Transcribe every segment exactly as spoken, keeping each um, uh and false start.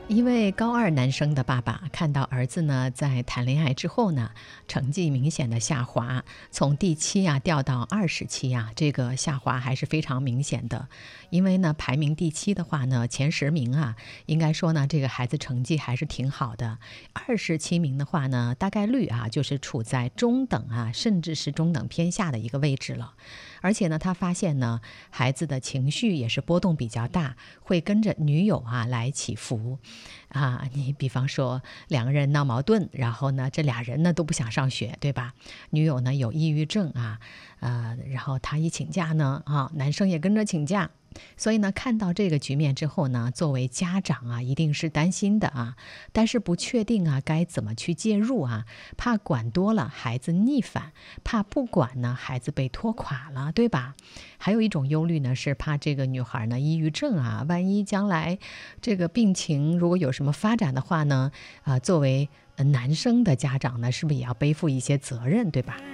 一位高二男生的爸爸看到儿子呢在谈恋爱之后呢，成绩明显的下滑，从第七啊掉到二十七啊，这个下滑还是非常明显的。因为呢排名第七的话呢，前十名啊，应该说呢这个孩子成绩还是挺好的。二十七名的话呢，大概率啊就是处在中等啊，甚至是中等偏下的一个位置了。而且呢，他发现呢，孩子的情绪也是波动比较大，会跟着女友啊来起伏。啊，你比方说两个人闹矛盾，然后呢，这俩人呢都不想上学，对吧？女友呢有抑郁症啊，呃，然后他一请假呢，啊，男生也跟着请假。所以呢，看到这个局面之后呢，作为家长啊，一定是担心的啊，但是不确定啊，该怎么去介入啊，怕管多了孩子逆反，怕不管呢，孩子被拖垮了，对吧？还有一种忧虑呢，是怕这个女孩呢抑郁症啊，万一将来这个病情如果有什么发展的话呢，啊、呃，作为男生的家长呢，是不是也要背负一些责任，对吧？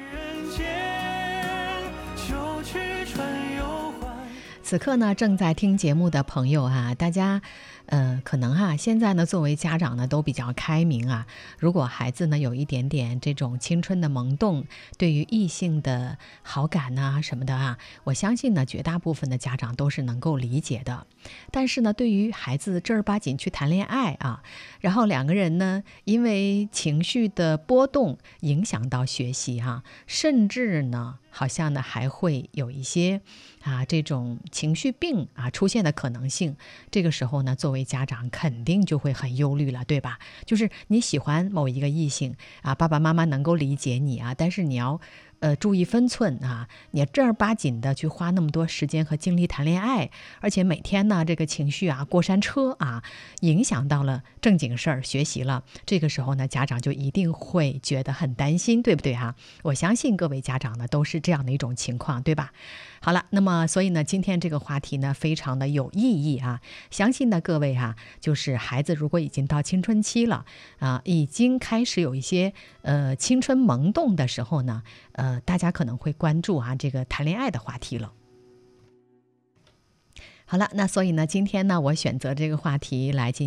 此刻呢，正在听节目的朋友啊，大家，呃，可能哈、啊，现在呢，作为家长呢，都比较开明啊。如果孩子呢有一点点这种青春的萌动，对于异性的好感呐、啊、什么的啊，我相信呢，绝大部分的家长都是能够理解的。但是呢，对于孩子正儿八经去谈恋爱啊，然后两个人呢，因为情绪的波动影响到学习啊，甚至呢，好像呢还会有一些啊这种情绪病啊出现的可能性。这个时候呢，作为家长肯定就会很忧虑了，对吧？就是你喜欢某一个异性啊，爸爸妈妈能够理解你啊，但是你要呃注意分寸啊，你正儿八经的去花那么多时间和精力谈恋爱，而且每天呢这个情绪啊过山车啊，影响到了正经事儿学习了，这个时候呢家长就一定会觉得很担心，对不对哈、啊？我相信各位家长呢都是这样的一种情况，对吧？好了，那么所以呢今天这个话题呢非常的有意义啊，相信呢各位啊，就是孩子如果已经到青春期了啊，已经开始有一些呃青春萌动的时候呢，呃大家可能会关注啊这个谈恋爱的话题了。好了，那所以呢今天呢我选择这个话题来进